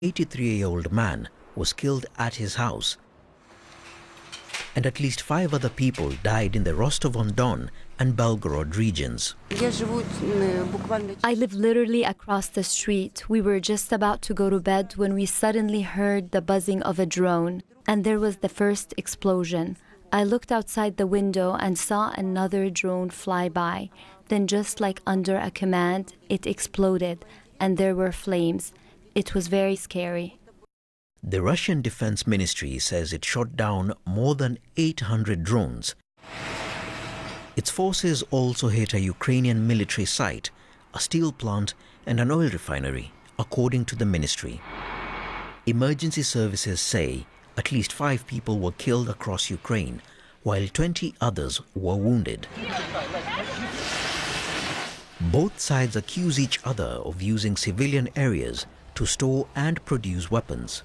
83-year-old man was killed at his house, and at least 5 other people died in the Rostov-on-Don and Belgorod regions. I live literally across the street. We were just about to go to bed when we suddenly heard the buzzing of a drone, and there was the first explosion. I looked outside the window and saw another drone fly by. Then, just like under a command, it exploded, and there were flames. It was very scary. The Russian Defense Ministry says it shot down more than 800 drones. Its forces also hit a Ukrainian military site, a steel plant and an oil refinery, according to the ministry. Emergency services say at least 5 people were killed across Ukraine, while 20 others were wounded. Both sides accuse each other of using civilian areas to store and produce weapons.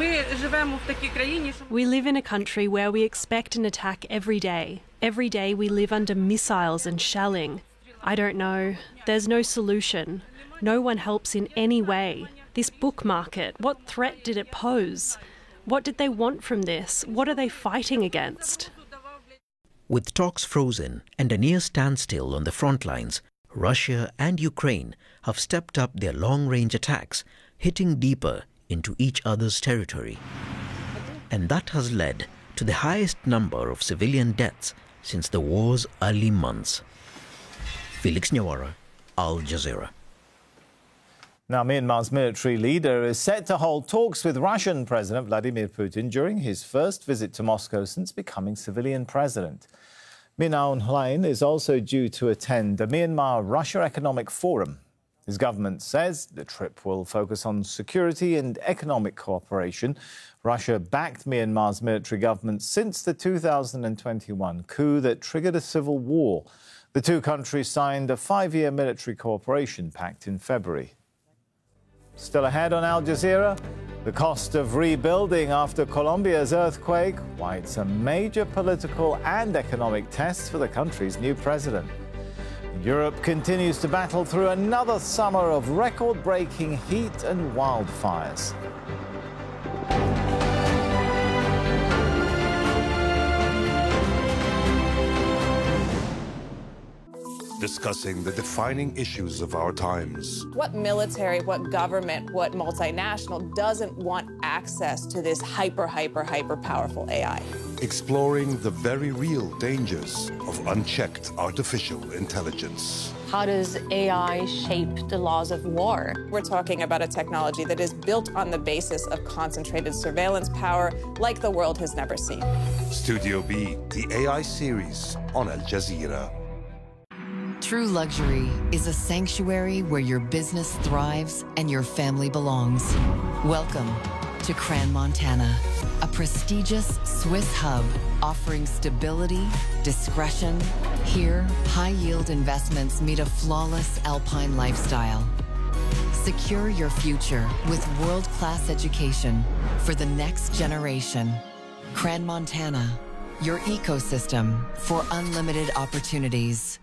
We live in a country where we expect an attack every day. Every day we live under missiles and shelling. I don't know. There's no solution. No one helps in any way. This book market, what threat did it pose? What did they want from this? What are they fighting against? With talks frozen and a near standstill on the front lines, Russia and Ukraine have stepped up their long-range attacks, hitting deeper into each other's territory. And that has led to the highest number of civilian deaths since the war's early months. Felix Nyawara, Al Jazeera. Now, Myanmar's military leader is set to hold talks with Russian President Vladimir Putin during his first visit to Moscow since becoming civilian president. Min Aung Hlaing is also due to attend the Myanmar-Russia Economic Forum. His government says the trip will focus on security and economic cooperation. Russia backed Myanmar's military government since the 2021 coup that triggered a civil war. The two countries signed a 5-year military cooperation pact in February. Still ahead on Al Jazeera, the cost of rebuilding after Colombia's earthquake, why it's a major political and economic test for the country's new president. Europe continues to battle through another summer of record-breaking heat and wildfires. Discussing the defining issues of our times. What military, what government, what multinational doesn't want access to this hyper powerful AI? Exploring the very real dangers of unchecked artificial intelligence. How does AI shape the laws of war? We're talking about a technology that is built on the basis of concentrated surveillance power like the world has never seen. Studio B, the AI series on Al Jazeera. True luxury is a sanctuary where your business thrives and your family belongs. Welcome to Crans-Montana, a prestigious Swiss hub offering stability, discretion. Here, high-yield investments meet a flawless alpine lifestyle. Secure your future with world-class education for the next generation. Crans-Montana, your ecosystem for unlimited opportunities.